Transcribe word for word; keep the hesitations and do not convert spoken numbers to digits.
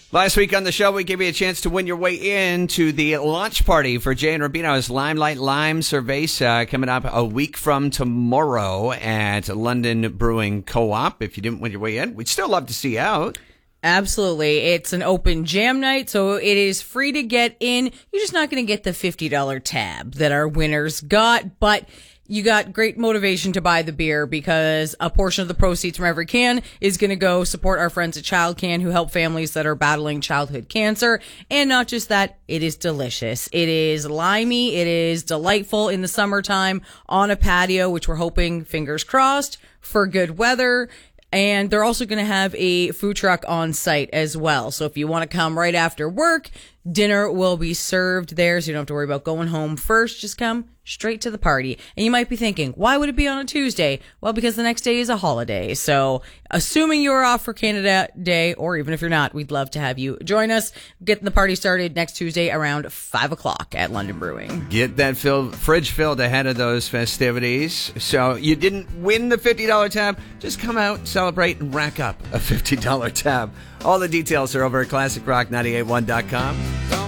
Last week on the show, we gave you a chance to win your way into the launch party for Jay and Rubino's Limelight Lime Cerveza coming up a week from tomorrow at London Brewing Co-op. If you didn't win your way in, we'd still love to see you out. Absolutely. It's an open jam night, so it is free to get in. You're just not going to get the fifty dollars tab that our winners got, but you got great motivation to buy the beer because a portion of the proceeds from every can is going to go support our friends at Child Can who help families that are battling childhood cancer. And not just that, it is delicious. It is limey. It is delightful in the summertime on a patio, which we're hoping, fingers crossed, for good weather. And they're also going to have a food truck on site as well. So if you want to come right after work, dinner will be served there. So you don't have to worry about going home first. Just come straight to the party. And you might be thinking, why would it be on a Tuesday? Well, because the next day is a holiday. So assuming you're off for Canada Day, or even if you're not, we'd love to have you join us. Getting the party started next Tuesday around five o'clock at London Brewing. Get that filled, fridge filled ahead of those festivities. So you didn't win the fifty dollars tab. Just come out, celebrate, and rack up a fifty dollars tab. All the details are over at classic rock nine eight one dot com.